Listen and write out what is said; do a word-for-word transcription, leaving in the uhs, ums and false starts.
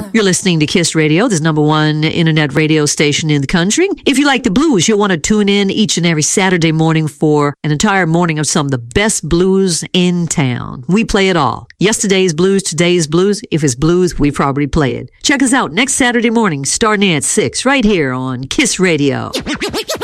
You're listening to KISS Radio, the number one internet radio station in the country. If you like the blues, you'll want to tune in each and every Saturday morning for an entire morning of some of the best blues in town. We play it all. Yesterday's blues, today's blues. If it's blues, we probably play it. Check us out next Saturday morning, starting at six, right here on KISS Radio.